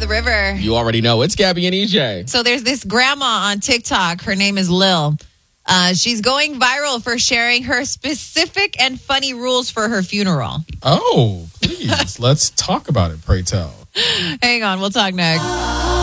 the river. You already know. It's Gabby and EJ. So there's this grandma on TikTok. Her name is Lil. She's going viral for sharing her specific and funny rules for her funeral. Oh, please. Let's talk about it, pray tell. Hang on. We'll talk next.